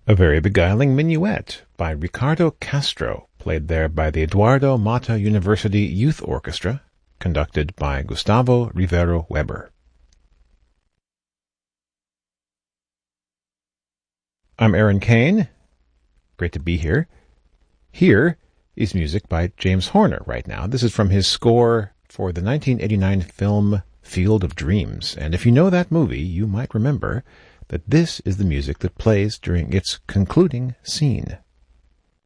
A very beguiling minuet by Ricardo Castro, played there by the Eduardo Mata University Youth Orchestra, conducted by Gustavo Rivero Weber. I'm Aaron Kane. Great to be here. Here is music by James Horner right now. This is from his score for the 1989 film Field of Dreams. And if you know that movie, you might remember that this is the music that plays during its concluding scene.